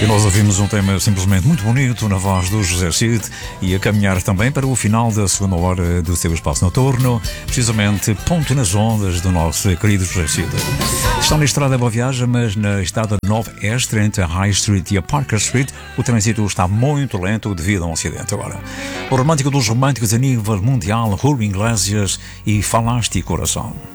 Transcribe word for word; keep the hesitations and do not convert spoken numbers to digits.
E nós ouvimos um tema simplesmente muito bonito na voz do José Cid e a caminhar também para o final da segunda hora do seu espaço noturno, precisamente ponto nas ondas do nosso querido José Cid. Estão na estrada Boa Viagem, mas na estrada Nova Extra entre a High Street e a Parker Street o trânsito está muito lento devido a um acidente. Agora, o romântico dos românticos a nível mundial, Julio Iglesias e Falaste Coração.